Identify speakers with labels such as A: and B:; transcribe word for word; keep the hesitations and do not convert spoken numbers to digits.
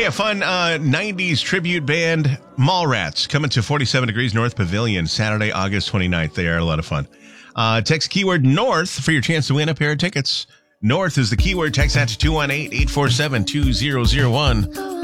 A: Hey, a fun uh, nineties tribute band, Mallrats, coming to forty-seven Degrees North Pavilion Saturday, August twenty-ninth. They are a lot of fun. Uh, text keyword North for your chance to win a pair of tickets. North is the keyword. Text that to two one eight, eight four seven, two zero zero one.